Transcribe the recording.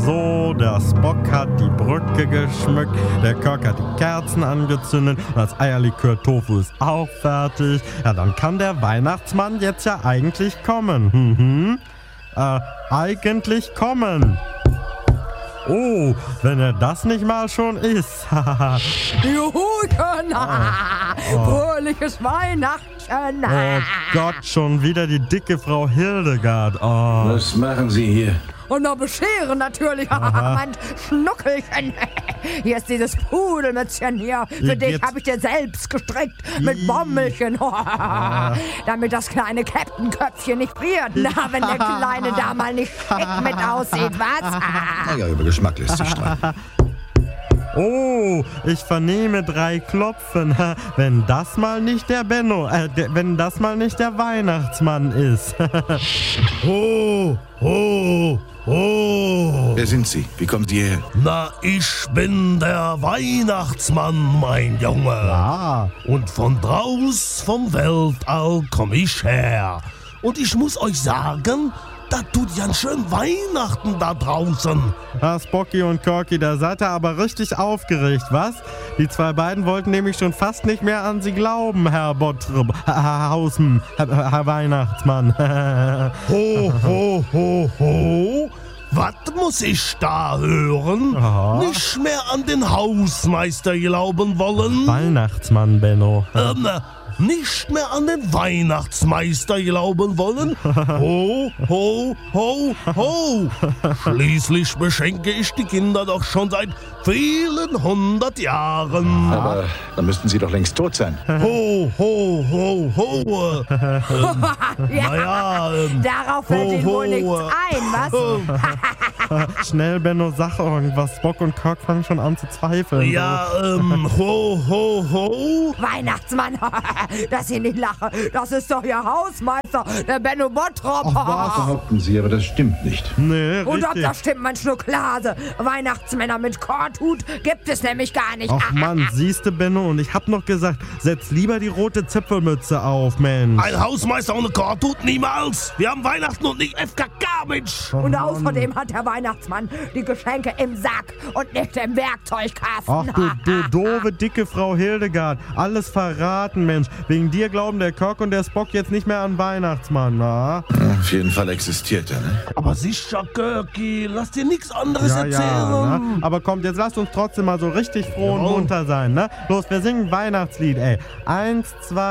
so, der Spock hat die Brücke geschmückt, der Kirk hat die Kerzen angezündet und das Eierlikör-Tofu ist auch fertig. Ja, dann kann der Weihnachtsmann jetzt ja eigentlich kommen. Eigentlich kommen. Oh, wenn er das nicht mal schon ist. Juhu, fröhliches Weihnachten. Oh Gott, schon wieder die dicke Frau Hildegard. Oh. Was machen Sie hier? Und noch bescheren natürlich. Mein Schnuckelchen. Hier ist dieses Pudelmützchen hier. Für dich habe ich dir selbst gestrickt. Mit Bommelchen. Damit das kleine Captain-Köpfchen nicht friert. Na, wenn der Kleine da mal nicht schick mit aussieht, was? Naja, über Geschmack lässt sich streiten. Oh, ich vernehme 3 Klopfen. Wenn das mal nicht der Benno, wenn das mal nicht der Weihnachtsmann ist. Ho, ho, ho. Wer sind Sie? Wie kommen Sie hierher? Na, ich bin der Weihnachtsmann, mein Junge. Ah. Und von draus vom Weltall komm ich her. Und ich muss euch sagen, da tut ganz schön Weihnachten da draußen. Spocky und Corky, da seid ihr aber richtig aufgeregt, was? Die 2 beiden wollten nämlich schon fast nicht mehr an sie glauben, Herr Bottrop, Herr Weihnachtsmann. Ho, ho, ho, ho. Was muss ich da hören? Aha. Nicht mehr an den Hausmeister glauben wollen? Weihnachtsmann, Benno. Nicht mehr an den Weihnachtsmeister glauben wollen? Ho, ho, ho, ho! Schließlich beschenke ich die Kinder doch schon seit vielen 100 Jahren. Aber dann müssten Sie doch längst tot sein. Ho, ho, ho, ho! Darauf fällt Ihnen wohl nichts ein, was? Schnell, Benno, sag irgendwas. Spock und Kirk fangen schon an zu zweifeln. Ja, ho, ho, ho! Weihnachtsmann, dass ich nicht lache, das ist doch Ihr Hausmeister, der Benno Bottrop. Behaupten Sie, aber das stimmt nicht. Nee, Und ob richtig. das stimmt, mein Schnucklase. Weihnachtsmänner mit Korthut gibt es nämlich gar nicht. Ach Mann, siehste, Benno, und ich hab noch gesagt, setz lieber die rote Zipfelmütze auf, Mensch. Ein Hausmeister ohne Korthut niemals! Wir haben Weihnachten und nicht FKK, Mensch! Und außerdem hat der Weihnachtsmann die Geschenke im Sack und nicht im Werkzeugkasten. Ach du doofe, dicke Frau Hildegard. Alles verraten, Mensch. Wegen dir glauben der Kirk und der Spock jetzt nicht mehr an Weihnachtsmann, na? Auf jeden Fall existiert er, ne? Aber sicher, Kirky, lass dir nichts anderes erzählen. Ja, ne? Aber kommt, jetzt lasst uns trotzdem mal so richtig froh und munter sein, ne? Los, wir singen Weihnachtslied, ey. 1, 2...